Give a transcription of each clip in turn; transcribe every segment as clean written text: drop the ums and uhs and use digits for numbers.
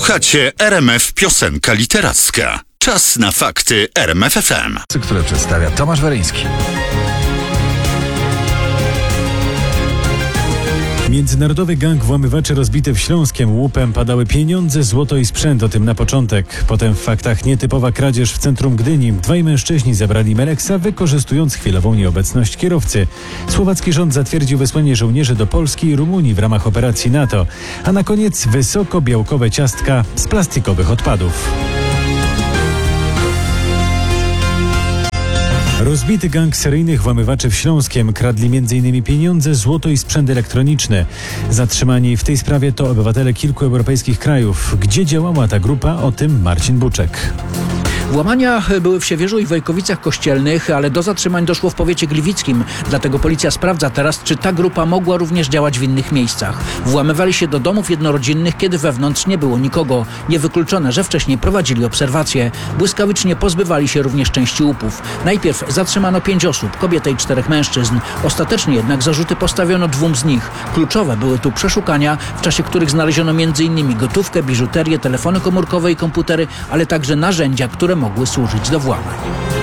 Słuchacie RMF Piosenka Literacka. Czas na fakty RMF FM. Które przedstawia Tomasz Weryński. Międzynarodowy gang włamywaczy rozbity w Śląskiem łupem padały pieniądze, złoto i sprzęt, o tym na początek. Potem w faktach nietypowa kradzież w centrum Gdyni. Dwaj mężczyźni zabrali Meleksa, wykorzystując chwilową nieobecność kierowcy. Słowacki rząd zatwierdził wysłanie żołnierzy do Polski i Rumunii w ramach operacji NATO. A na koniec wysokobiałkowe ciastka z plastikowych odpadów. Rozbity gang seryjnych włamywaczy w Śląskiem kradli m.in. pieniądze, złoto i sprzęt elektroniczny. Zatrzymani w tej sprawie to obywatele kilku europejskich krajów. Gdzie działała ta grupa? O tym Marcin Buczek. Włamania były w Siewierzu i Wojkowicach Kościelnych, ale do zatrzymań doszło w powiecie gliwickim. Dlatego policja sprawdza teraz, czy ta grupa mogła również działać w innych miejscach. Włamywali się do domów jednorodzinnych, kiedy wewnątrz nie było nikogo. Niewykluczone, że wcześniej prowadzili obserwacje. Błyskawicznie pozbywali się również części łupów. Najpierw zatrzymano 5 osób, kobietę i 4 mężczyzn. Ostatecznie jednak zarzuty postawiono 2 z nich. Kluczowe były tu przeszukania, w czasie których znaleziono m.in. gotówkę, biżuterię, telefony komórkowe i komputery, ale także narzędzia, które mogły służyć do włamań.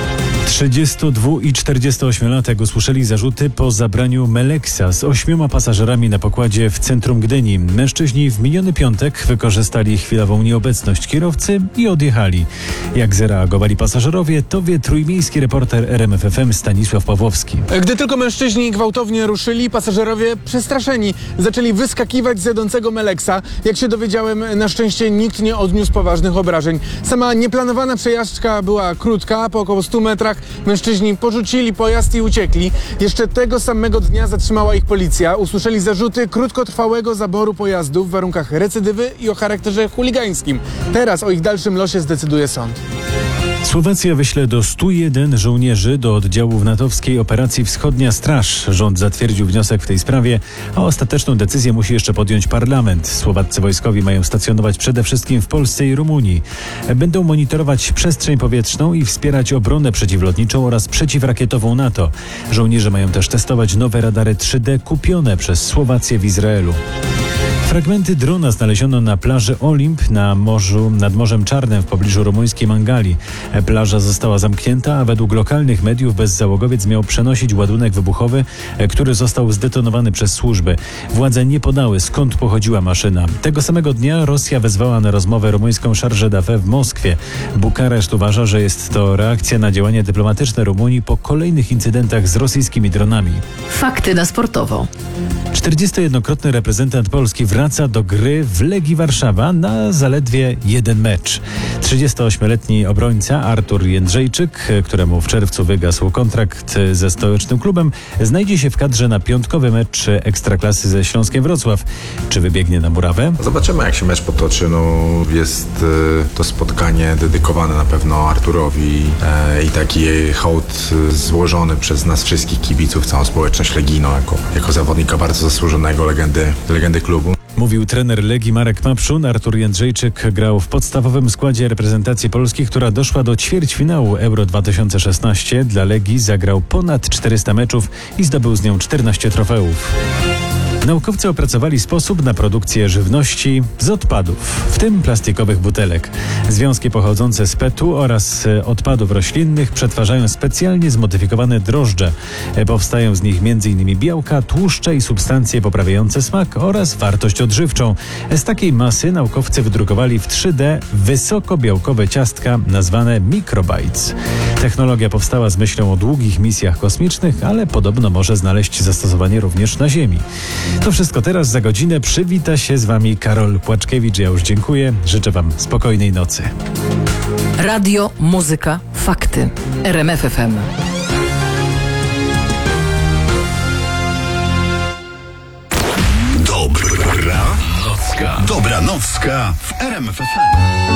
32 i 48-latek usłyszeli zarzuty po zabraniu Meleksa z 8 pasażerami na pokładzie w centrum Gdyni. Mężczyźni w miniony piątek wykorzystali chwilową nieobecność kierowcy i odjechali. Jak zareagowali pasażerowie, to wie trójmiejski reporter RMF FM Stanisław Pawłowski. Gdy tylko mężczyźni gwałtownie ruszyli, pasażerowie przestraszeni zaczęli wyskakiwać z jadącego Meleksa. Jak się dowiedziałem, na szczęście nikt nie odniósł poważnych obrażeń. Sama nieplanowana przejażdżka była krótka, po około 100 metrach mężczyźni porzucili pojazd i uciekli. Jeszcze tego samego dnia zatrzymała ich policja. Usłyszeli zarzuty krótkotrwałego zaboru pojazdu w warunkach recydywy i o charakterze chuligańskim. Teraz o ich dalszym losie zdecyduje sąd. Słowacja wyśle do 101 żołnierzy do oddziałów natowskiej operacji Wschodnia Straż. Rząd zatwierdził wniosek w tej sprawie, a ostateczną decyzję musi jeszcze podjąć parlament. Słowaccy wojskowi mają stacjonować przede wszystkim w Polsce i Rumunii. Będą monitorować przestrzeń powietrzną i wspierać obronę przeciwlotniczą oraz przeciwrakietową NATO. Żołnierze mają też testować nowe radary 3D kupione przez Słowację w Izraelu. Fragmenty drona znaleziono na plaży Olimp nad Morzem Czarnym w pobliżu rumuńskiej Mangali. Plaża została zamknięta, a według lokalnych mediów bezzałogowiec miał przenosić ładunek wybuchowy, który został zdetonowany przez służby. Władze nie podały, skąd pochodziła maszyna. Tego samego dnia Rosja wezwała na rozmowę rumuńską Chargé d'Affaires w Moskwie. Bukareszt uważa, że jest to reakcja na działania dyplomatyczne Rumunii po kolejnych incydentach z rosyjskimi dronami. Fakty na sportowo. 41-krotny reprezentant Polski wraca do gry w Legii Warszawa na zaledwie 1 mecz. 38-letni obrońca Artur Jędrzejczyk, któremu w czerwcu wygasł kontrakt ze stołecznym klubem, znajdzie się w kadrze na piątkowy mecz Ekstraklasy ze Śląskiem Wrocław. Czy wybiegnie na murawę? Zobaczymy, jak się mecz potoczy. Jest to spotkanie dedykowane na pewno Arturowi i taki hołd złożony przez nas wszystkich kibiców, całą społeczność legijną, jako zawodnika bardzo zasłużonego, legendy klubu. Mówił trener Legii Marek Mapszun. Artur Jędrzejczyk grał w podstawowym składzie reprezentacji Polski, która doszła do ćwierćfinału Euro 2016. Dla Legii zagrał ponad 400 meczów i zdobył z nią 14 trofeów. Naukowcy opracowali sposób na produkcję żywności z odpadów, w tym plastikowych butelek. Związki pochodzące z PET-u oraz odpadów roślinnych przetwarzają specjalnie zmodyfikowane drożdże. Powstają z nich m.in. białka, tłuszcze i substancje poprawiające smak oraz wartość odżywczą. Z takiej masy naukowcy wydrukowali w 3D wysokobiałkowe ciastka nazwane microbites. Technologia powstała z myślą o długich misjach kosmicznych, ale podobno może znaleźć zastosowanie również na Ziemi. To wszystko teraz, za godzinę przywita się z Wami Karol Płaczkiewicz. Ja już dziękuję. Życzę Wam spokojnej nocy. Radio, muzyka, fakty. RMF FM. Dobranocka w RMF FM.